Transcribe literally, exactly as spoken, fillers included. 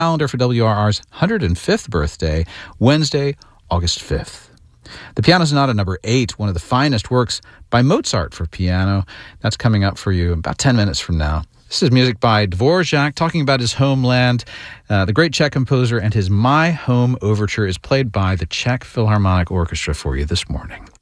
calendar for W R R's one hundred fifth birthday, Wednesday, August fifth. The Piano Sonata number eight, one of the finest works by Mozart for piano. That's coming up for you about ten minutes from now. This is music by Dvorak, talking about his homeland. Uh, the great Czech composer, and his My Home Overture is played by the Czech Philharmonic Orchestra for you this morning.